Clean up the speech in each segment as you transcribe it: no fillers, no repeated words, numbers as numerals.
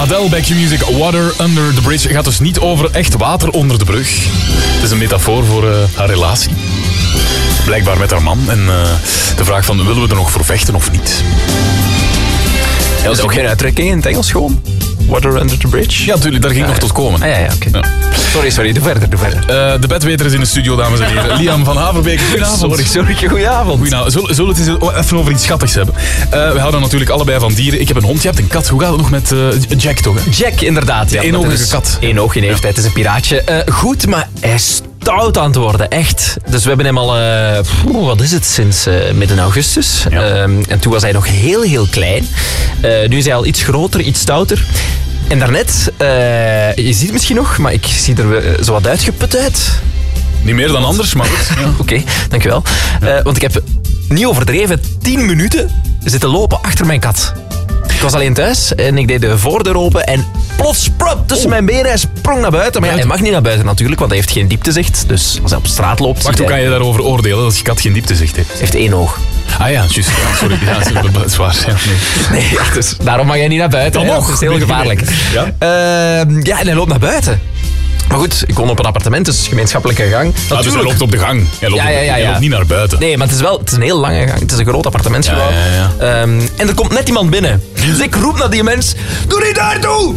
Adele, bij Q-Music, Water Under the Bridge. Gaat dus niet over echt water onder de brug. Het is een metafoor voor haar relatie. Blijkbaar met haar man. En de vraag van, willen we er nog voor vechten of niet? Ja, dat is ook geen uitdrukking in het Engels gewoon? Water Under the Bridge? Ja, natuurlijk, daar ging nog tot komen. Ja, oké. Ja. Sorry, doe verder. De bedweter is in de studio, dames en heren. Liam van Haverbeek, goedenavond. Sorry, goedenavond. Goedenavond. Zullen we het eens even over iets schattigs hebben? We houden natuurlijk allebei van dieren. Ik heb een hond, je hebt een kat. Hoe gaat het nog met Jack, toch? Hè? Jack, inderdaad. Ja, eenogige kat. Eén oogje heeft hij, het is een piraatje. Goed, maar hij is stout aan het worden, echt. Dus we hebben hem al, wat is het, sinds midden augustus. Ja. En toen was hij nog heel, heel klein. Nu is hij al iets groter, iets stouter. En daarnet, je ziet het misschien nog, maar ik zie er zo wat uitgeput uit. Niet meer dan anders, maar goed. Ja. Oké, dankjewel. Want ik heb niet overdreven 10 minuten zitten lopen achter mijn kat. Ik was alleen thuis en ik deed de voordeur open en plots prop tussen mijn benen. Hij sprong naar buiten. Maar ja, hij mag niet naar buiten natuurlijk, want hij heeft geen dieptezicht. Dus als hij op straat loopt... Wacht, hoe kan je daarover oordelen als je kat geen dieptezicht heeft? Hij heeft 1 oog. Ah ja, juist. Ja, sorry. Ja, dat is waar. Ja, nee, ja, dus daarom mag jij niet naar buiten. Dat is heel gevaarlijk. Ja? Ja, en hij loopt naar buiten. Maar goed, ik woon op een appartement, dus gemeenschappelijke gang. Ah, dus hij loopt op de gang. Hij loopt niet naar buiten. Nee, maar het is een heel lange gang. Het is een groot appartementsgebouw. Ja. En er komt net iemand binnen. Dus ik roep naar die mens, doe die deur toe!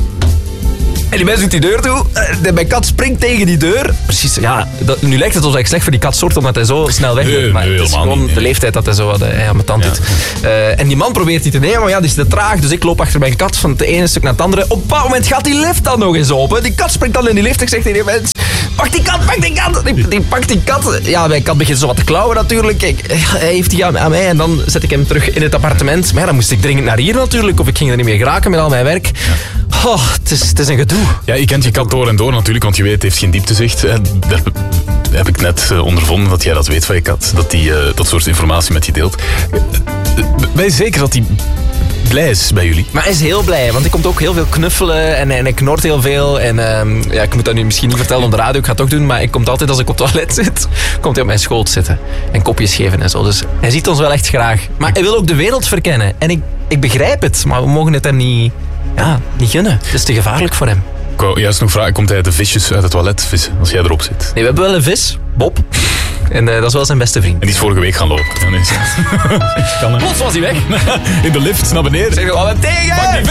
En die mens doet die deur toe. Mijn kat springt tegen die deur. Precies, ja. Nu lijkt het alsof ik slecht voor die katsoort, omdat hij zo snel weg Nee, maar nee, het is gewoon niet, de leeftijd dat hij zo wat aan mijn tand doet. En die man probeert die te nemen, maar ja, die is te traag. Dus ik loop achter mijn kat van het ene stuk naar het andere. Op een bepaald moment gaat die lift dan nog eens open. Die kat springt dan in die lift. Ik zeg tegen die mens, pak die kat! Die pakt die kat. Ja, mijn kat begint zo wat te klauwen natuurlijk. Hij heeft die aan mij en dan zet ik hem terug in het appartement. Maar ja, dan moest ik dringend naar hier natuurlijk. Of ik ging er niet meer geraken met al mijn werk. Oh, het is een gedoe. Ja, je kent je kat door en door natuurlijk, want je weet, het heeft geen dieptezicht. Daar heb ik net ondervonden dat jij dat weet van je kat. Dat die dat soort informatie met je deelt. Ben je zeker dat hij blij is bij jullie? Maar hij is heel blij, want hij komt ook heel veel knuffelen en hij knort heel veel. En ja, ik moet dat nu misschien niet vertellen op de radio, ik ga het toch doen. Maar ik komt altijd, als ik op het toilet zit, komt hij op mijn schoot zitten. En kopjes geven en zo. Dus hij ziet ons wel echt graag. Maar hij wil ook de wereld verkennen. En ik begrijp het, maar we mogen het hem niet gunnen. Het is te gevaarlijk voor hem. Ik wou juist nog vragen, komt hij de visjes uit het toilet vissen als jij erop zit? Nee, we hebben wel een vis, Bob. En dat is wel zijn beste vriend. En die is vorige week gaan lopen. Ja, nee, Plots was hij weg. In de lift naar beneden. Zeg je, wat tegen? Pak die